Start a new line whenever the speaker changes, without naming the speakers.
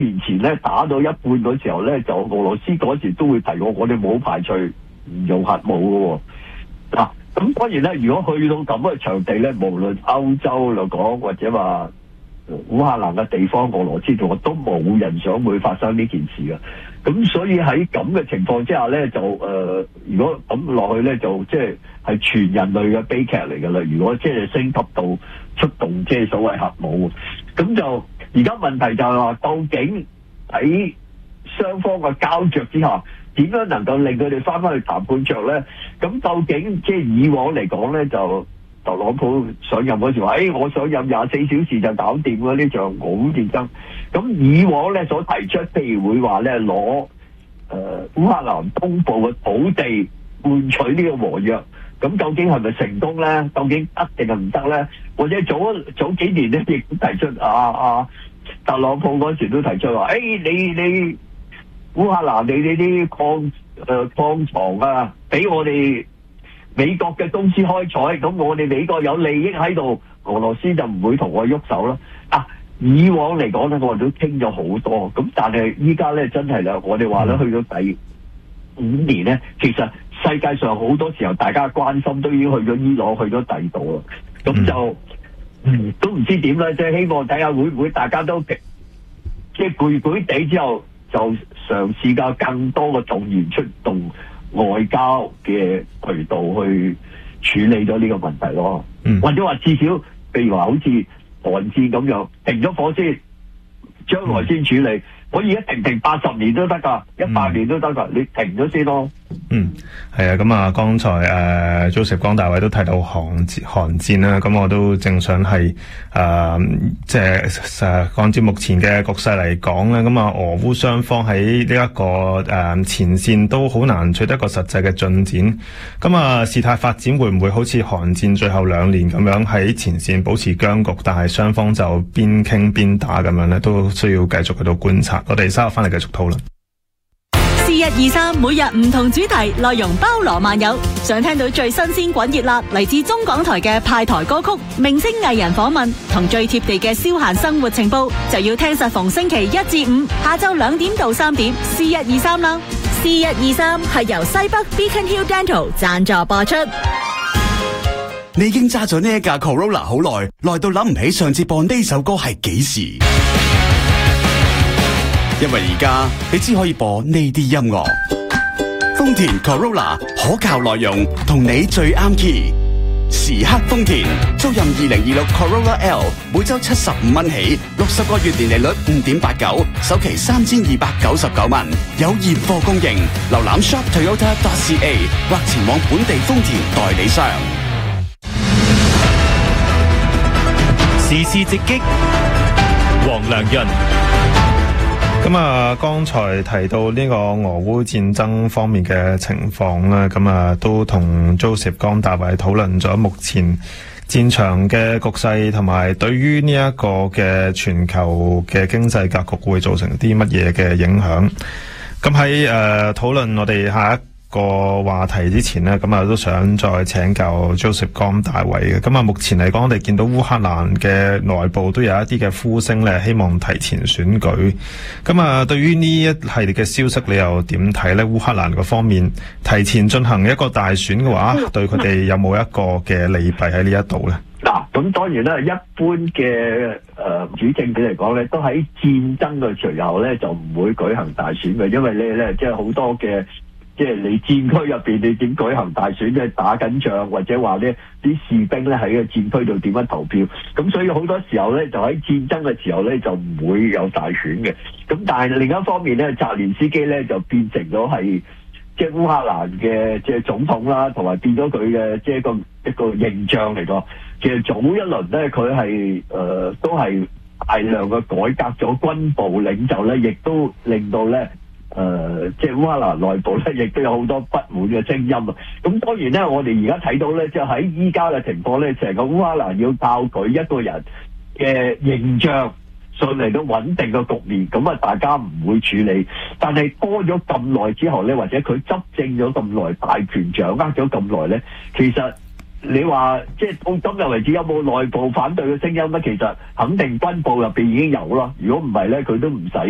年前咧打到一半嗰時候咧，就俄羅斯嗰時都會提我哋冇排除唔用核武嘅喎。咁當然咧，如果去到咁嘅場地咧，無論歐洲嚟講或者話烏克蘭嘅地方，俄羅斯同我都冇人想會發生呢件事嘅。咁所以喺咁嘅情況之下咧，就如果咁落去咧，就即係全人類嘅悲劇嚟㗎啦。如果即係升級到出動即係所謂核武，咁就而家問題就係話，究竟喺雙方嘅膠着之下，點樣能夠令佢哋翻返去談判桌咧？咁究竟即係以往嚟講咧，就特朗普上任嗰時話，我上任24小時就搞掂啦呢場俄烏戰爭。咁以往咧所提出，譬如會話咧攞烏克蘭東部嘅土地換取呢個和約，咁究竟係咪成功咧？究竟得定係唔得咧？或者早幾年咧亦都提出特朗普嗰時都提出話，你烏克蘭你啲礦床啊，俾我哋美國嘅公司開採，咁我哋美國有利益喺度，俄羅斯就唔會同我喐手啦。以往嚟講咧，我哋都傾咗好多，咁但係依家咧真係啦，我哋話咧去到第5年咧，其實世界上好多時候大家關心都已經去咗伊朗，去咗第二度啦，咁就都唔知點啦，即係希望睇下會唔會大家都即係攰地之後，就嘗試較更多嘅動員出動外交嘅渠道去處理咗呢個問題咯，或者話至少譬如話好似韓戰咁樣停咗火先，將來先處理。可以停80年都得㗎，100年都得㗎，你停咗先咯。
係啊，咁啊，剛才Joseph 江大衛都提到韓戰啦，咁我都正想係即係按照目前嘅局勢嚟講咧，咁啊，俄烏雙方喺呢一個前線都好難取得一個實際嘅進展。咁啊，事態發展會唔會好似韓戰最後2年咁樣喺前線保持僵局，但係雙方就邊傾邊打咁樣咧，都需要繼續去到觀察。我哋稍後翻嚟繼續討論。
C123每日唔同主題，內容包羅萬有。想聽到最新鮮滾熱辣嚟自中港台嘅派台歌曲、明星藝人訪問同最貼地嘅消閒生活情報，就要聽實逢星期1至5下晝2點到3點 C123 啦。C123係由西北 Beacon Hill Dental 贊助播出。
你已經揸咗呢一架 Corolla 好耐，耐到諗唔起上次播呢首歌係幾時。因為而家你只可以播呢啲音樂。豐田 Corolla 可靠內容，同你最啱 key。時刻豐田，租任2026 Corolla L， 每周75蚊起，60個月年利率5.89，首期3299蚊，有現貨供應。瀏覽 shoptoyota.ca 或前往本地豐田代理商。
時事直擊，黃良潤。
咁啊，剛才提到呢個俄烏戰爭方面嘅情況啦，咁啊都同 Joseph 江大衛討論咗目前戰場嘅局勢，同埋對於呢一個嘅全球嘅經濟格局會造成啲乜嘢嘅影響。咁喺討論我哋下一個話題之前呢，咁啊都想再請教 Joseph 江大衛嘅。咁啊，目前嚟講，我哋見到烏克蘭嘅內部都有一啲嘅呼聲咧，希望提前選舉。咁啊，對於呢一系列嘅消息，你又點睇呢？烏克蘭嗰方面提前進行一個大選嘅話，對佢哋有冇一個嘅利弊喺呢一度呢？
嗱，咁當然啦，一般嘅主政者嚟講咧，都喺戰爭嘅時候咧，就唔會舉行大選嘅，因為咧即係好多嘅。即係你戰區入邊，你點舉行大選？即係打緊仗，或者話呢啲士兵咧喺個戰區度點樣投票？咁所以好多時候咧，就喺戰爭嘅時候咧，就唔會有大選嘅。咁但係另一方面咧，澤連斯基咧就變成咗係即係烏克蘭嘅即係總統啦，同埋變咗佢嘅即係一個形象嚟講。其實早一輪咧，佢係都係大量嘅改革咗軍部領袖咧，亦都令到咧。即係烏克蘭內部咧，亦都有好多不滿嘅聲音啊！咁當然咧，我哋而家睇到咧，即係喺依家嘅情況咧，成個烏克蘭要靠佢一個人嘅形象上嚟到穩定個局面，咁啊大家唔會處理。但係多咗咁耐之後咧，或者佢執政咗咁耐，大權掌握咗咁耐咧，其實你話即係到今日為止有冇內部反對嘅聲音咧？其實肯定軍部入邊已經有啦。如果唔係咧，佢都唔使。